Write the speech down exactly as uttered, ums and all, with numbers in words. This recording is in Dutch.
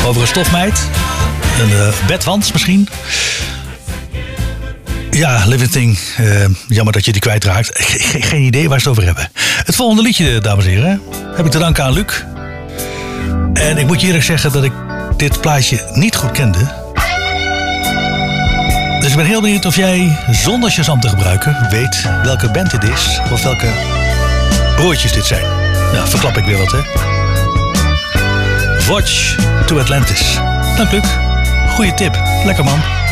over een stofmeid. Een uh, bedwans misschien. Ja, Living Thing. Uh, jammer dat je die kwijtraakt. Ge- geen idee waar ze het over hebben. Het volgende liedje, dames en heren, heb ik te danken aan Luc. En ik moet je eerlijk zeggen dat ik dit plaatje niet goed kende. Dus ik ben heel benieuwd of jij, zonder Shazam te gebruiken, weet welke band dit is. Of welke broertjes dit zijn. Nou, verklap ik weer wat, hè. Watch to Atlantis. Dank, Luc. Goeie tip. Lekker, man.